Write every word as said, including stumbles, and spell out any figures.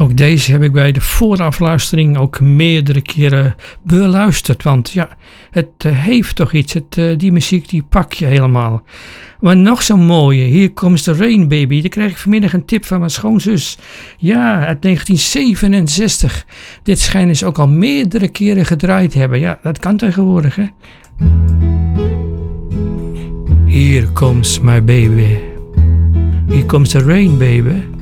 Ook deze heb ik bij de voorafluistering ook meerdere keren beluisterd. Want ja, het uh, heeft toch iets. Het, uh, die muziek die pak je helemaal. Maar nog zo'n mooie. Hier Comes the Rain Baby. Daar krijg ik vanmiddag een tip van mijn schoonzus. Ja, uit negentien zevenenzestig. Dit schijnen ze ook al meerdere keren gedraaid hebben. Ja, dat kan tegenwoordig, hè. Here comes my baby. Here comes the rain, baby.